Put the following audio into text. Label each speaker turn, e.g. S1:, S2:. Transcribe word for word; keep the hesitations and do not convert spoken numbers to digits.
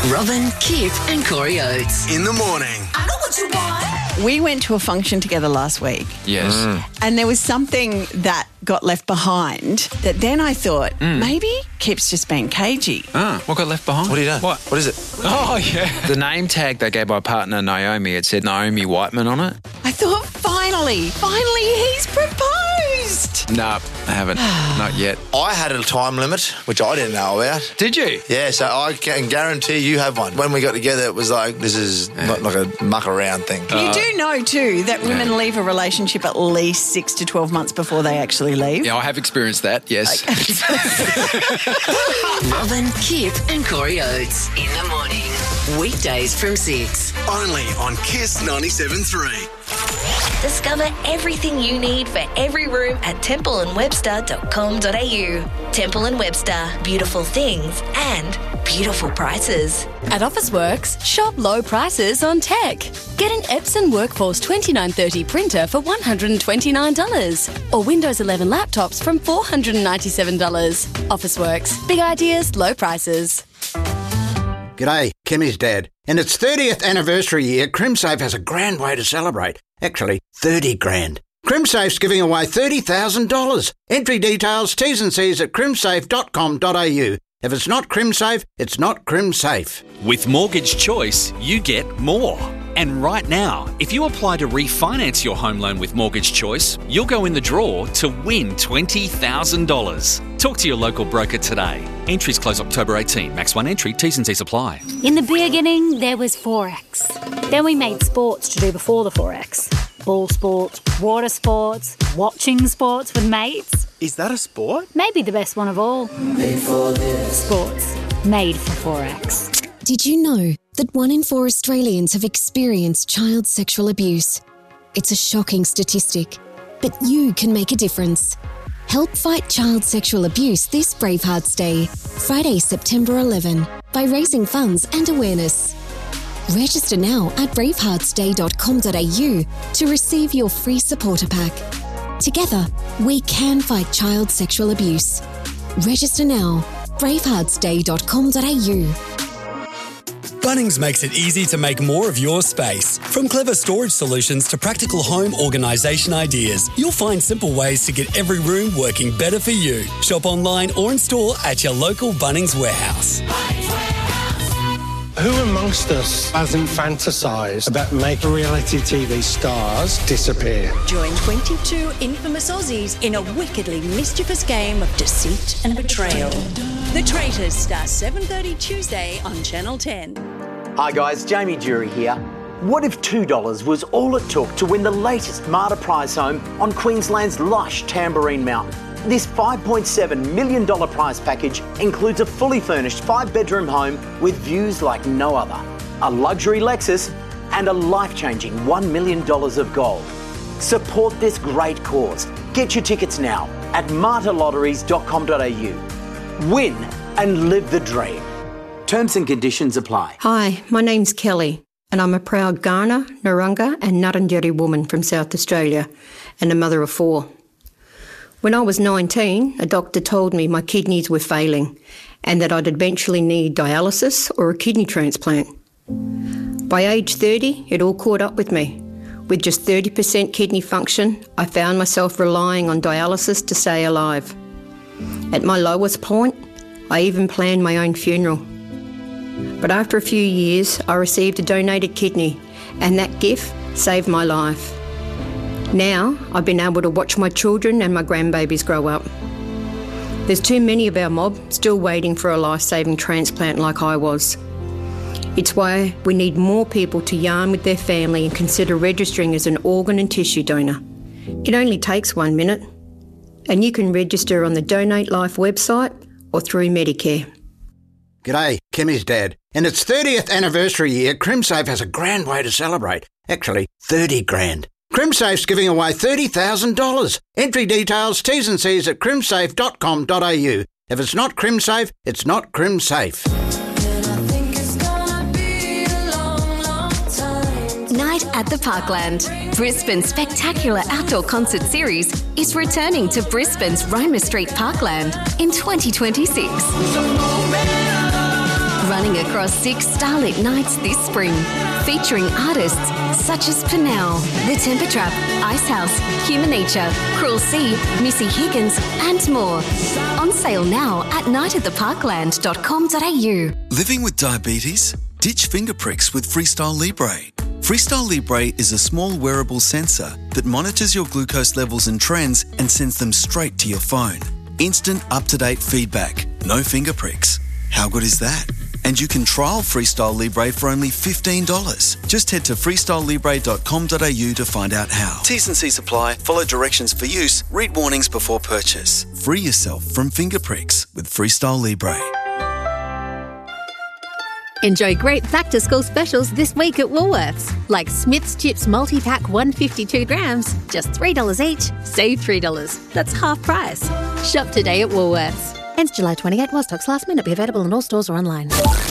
S1: Robin, Kip and Corey Oates.
S2: In the morning.
S3: I know what you want.
S4: We went to a function together last week.
S5: Yes.
S2: Mm.
S4: And there was something that got left behind that then I thought,
S5: Mm.
S4: maybe Kip's just being cagey.
S5: Ah, what got left behind?
S2: What do you know?
S5: What?
S2: What is it?
S5: Oh, yeah. The name tag they gave my partner Naomi, it said Naomi Whiteman on it.
S4: I thought, finally, finally he's proposed.
S5: No, I haven't. Not yet.
S2: I had a time limit, which I didn't know about.
S5: Did you?
S2: Yeah, so I can guarantee you have one. When we got together, it was like, this is not like a muck around thing.
S4: You do know, too, that women leave a relationship at least six to twelve months before they actually leave.
S5: Yeah, I have experienced that, yes.
S1: Robin, Kip and Corey Oates. In the morning. Weekdays from six.
S6: Only on Kiss ninety-seven point three.
S3: Discover everything you need for every room at temple and webster dot com dot a u. Temple and Webster, beautiful things and beautiful prices.
S7: At Officeworks, shop low prices on tech. Get an Epson Workforce twenty-nine thirty printer for one hundred twenty-nine dollars or Windows eleven laptops from four hundred ninety-seven dollars. Officeworks, big ideas, low prices.
S8: G'day, Kimmy's dad. In its thirtieth anniversary year, CrimSafe has a grand way to celebrate. Actually, thirty grand. CrimSafe's giving away thirty thousand dollars. Entry details, T's and C's at crimsafe dot com dot a u. If it's not CrimSafe, it's not CrimSafe.
S9: With Mortgage Choice, you get more. And right now, if you apply to refinance your home loan with Mortgage Choice, you'll go in the draw to win twenty thousand dollars. Talk to your local broker today. Entries close October eighteenth. Max one entry. T's and C's apply.
S10: In the beginning, there was Forex. Then we made sports to do before the Forex. Ball sports, water sports, watching sports with mates.
S11: Is that a sport?
S10: Maybe the best one of all. Made for this. Sports. Made for Forex.
S12: Did you know that one in four Australians have experienced child sexual abuse? It's a shocking statistic, but you can make a difference. Help fight child sexual abuse this Bravehearts Day, Friday, September eleventh, by raising funds and awareness. Register now at bravehearts day dot com dot a u to receive your free supporter pack. Together, we can fight child sexual abuse. Register now, bravehearts day dot com dot a u.
S13: Bunnings makes it easy to make more of your space. From clever storage solutions to practical home organisation ideas, you'll find simple ways to get every room working better for you. Shop online or in store at your local Bunnings warehouse.
S14: Who amongst us hasn't fantasised about making reality T V stars disappear?
S15: Join twenty-two infamous Aussies in a wickedly mischievous game of deceit and betrayal. The Traitors starts seven thirty Tuesday on Channel ten.
S16: Hi guys, Jamie Jury here. What if two dollars was all it took to win the latest Marta Prize home on Queensland's lush Tamborine Mountain? This five point seven million dollars prize package includes a fully furnished five-bedroom home with views like no other, a luxury Lexus and a life-changing one million dollars of gold. Support this great cause. Get your tickets now at marta lotteries dot com dot a u. Win and live the dream. Terms and conditions apply.
S17: Hi, my name's Kelly and I'm a proud Kaurna, Narungga and Ngarrindjeri woman from South Australia and a mother of four. When I was nineteen, a doctor told me my kidneys were failing and that I'd eventually need dialysis or a kidney transplant. By age thirty, it all caught up with me. With just thirty percent kidney function, I found myself relying on dialysis to stay alive. At my lowest point, I even planned my own funeral. But after a few years, I received a donated kidney, and that gift saved my life. Now, I've been able to watch my children and my grandbabies grow up. There's too many of our mob still waiting for a life-saving transplant like I was. It's why we need more people to yarn with their family and consider registering as an organ and tissue donor. It only takes one minute, and you can register on the Donate Life website or through Medicare.
S8: G'day, Kimmy's dad. In its thirtieth anniversary year, CrimSafe has a grand way to celebrate. Actually, thirty grand. CrimSafe's giving away thirty thousand dollars. Entry details, T's and C's at crimsafe dot com dot a u. If it's not CrimSafe, it's not CrimSafe.
S12: Night at the Parkland. Brisbane's spectacular outdoor concert series is returning to Brisbane's Roma Street Parkland in twenty twenty-six. running across six starlit nights this spring, featuring artists such as Pinel, The Temper Trap, Icehouse, Human Nature, Cruel Sea, Missy Higgins, and more. On sale now at night at the parkland dot com dot a u.
S11: Living with diabetes? Ditch finger pricks with Freestyle Libre. Freestyle Libre is a small wearable sensor that monitors your glucose levels and trends and sends them straight to your phone. Instant, up-to-date feedback. No finger pricks. How good is that? And you can trial Freestyle Libre for only fifteen dollars. Just head to freestyle libre dot com dot a u to find out how. T's and C's apply. Follow directions for use. Read warnings before purchase. Free yourself from finger pricks with Freestyle Libre.
S18: Enjoy great back-to-school specials this week at Woolworths. Like Smith's Chips multi-pack one hundred fifty-two grams, just three dollars each. Save three dollars. That's half price. Shop today at Woolworths. Ends July twenty-eighth while stocks last minute. Be available in all stores or online.